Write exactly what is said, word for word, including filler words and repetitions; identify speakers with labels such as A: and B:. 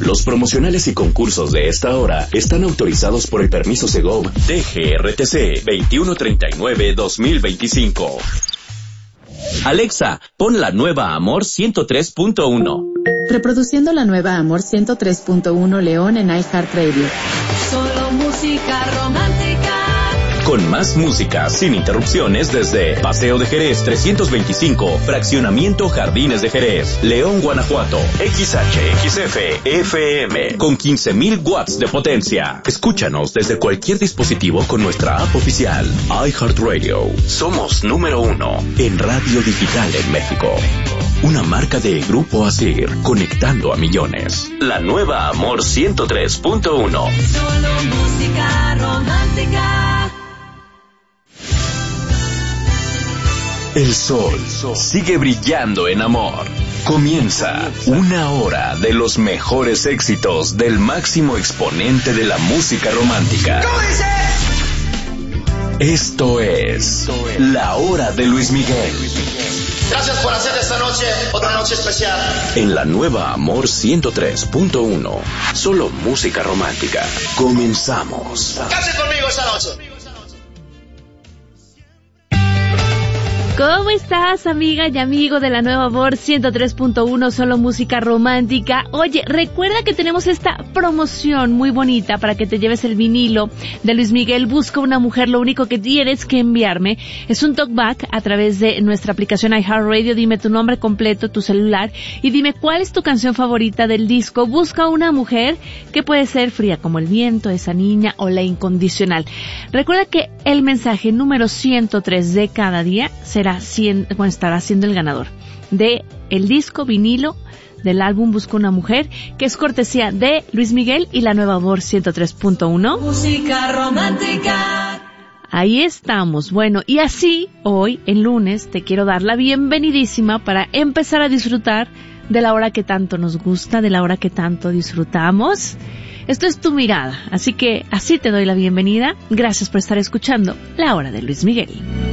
A: Los promocionales y concursos de esta hora están autorizados por el permiso Segov D G R T C veintiuno treinta y nueve dos mil veinticinco. Alexa, pon la nueva Amor ciento tres punto uno.
B: Reproduciendo la nueva Amor ciento tres punto uno León en iHeartRadio.
C: Solo música romántica.
A: Con más música, sin interrupciones desde Paseo de Jerez trescientos veinticinco, Fraccionamiento Jardines de Jerez, León, Guanajuato. X H X F F M con quince mil watts de potencia. Escúchanos desde cualquier dispositivo con nuestra app oficial iHeartRadio. Somos número uno en radio digital en México. Una marca de Grupo Asir, conectando a millones. La nueva Amor ciento tres punto uno.
C: Solo música romántica.
A: El sol sigue brillando en Amor. Comienza una hora de los mejores éxitos del máximo exponente de la música romántica. Esto es La Hora de Luis Miguel.
D: Gracias por hacer de esta noche otra noche especial.
A: En la nueva Amor ciento tres punto uno. Solo música romántica. Comenzamos.
D: Case conmigo esta noche.
E: ¿Cómo estás, amiga y amigo de la nueva Amor ciento tres punto uno, solo música romántica? Oye, recuerda que tenemos esta promoción muy bonita para que te lleves el vinilo de Luis Miguel, Busca una mujer. Lo único que tienes que enviarme es un talkback a través de nuestra aplicación iHeartRadio. Dime tu nombre completo, tu celular, y dime cuál es tu canción favorita del disco Busca una mujer, que puede ser Fría como el viento, Esa niña o La incondicional. Recuerda que el mensaje número ciento tres de cada día será Siendo, bueno, estará siendo el ganador de el disco vinilo del álbum Busca una mujer, que es cortesía de Luis Miguel y la nueva Amor ciento tres punto uno.
C: Música romántica.
E: Ahí estamos. Bueno, y así hoy, en lunes, te quiero dar la bienvenidísima para empezar a disfrutar de la hora que tanto nos gusta, de la hora que tanto disfrutamos. Esto es Tu Mirada, así que así te doy la bienvenida. Gracias por estar escuchando La Hora de Luis Miguel.